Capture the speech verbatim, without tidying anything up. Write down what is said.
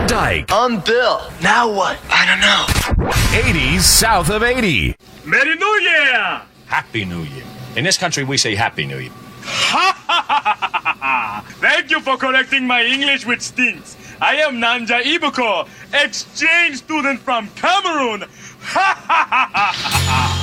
Dyke. I'm Bill. Now what? I don't know. eighties south of eighty. Merry New Year! Happy New Year. In this country, we say Happy New Year. Ha ha ha ha ha! Thank you for correcting my English, which stinks. I am Nanja Ibuko, exchange student from Cameroon. Ha ha ha ha ha!